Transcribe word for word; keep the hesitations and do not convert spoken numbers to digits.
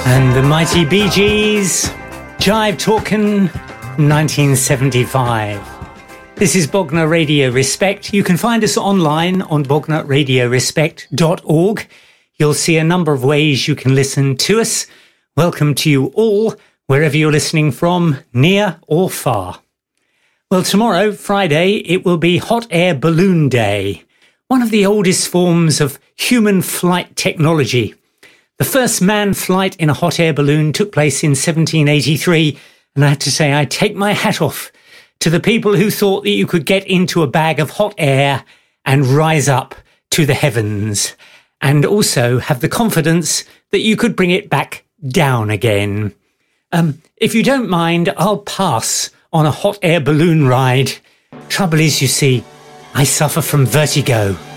And the mighty Bee Gees, Jive Talkin', nineteen seventy-five. This is Bognor Radio Respect. You can find us online on bognor radio respect dot org. You'll see a number of ways you can listen to us. Welcome to you all, wherever you're listening from, near or far. Well, tomorrow, Friday, it will be Hot Air Balloon Day, one of the oldest forms of human flight technology. The first manned flight in a hot air balloon took place in seventeen eighty-three, and I have to say I take my hat off to the people who thought that you could get into a bag of hot air and rise up to the heavens, and also have the confidence that you could bring it back down again. Um, if you don't mind, I'll pass on a hot air balloon ride. Trouble is, you see, I suffer from vertigo.